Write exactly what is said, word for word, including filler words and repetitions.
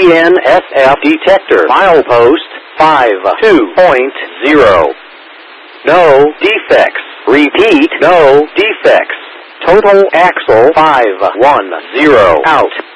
N S F detector. Milepost five two point zero. No defects. Repeat, no defects. Total axle five one zero. Out.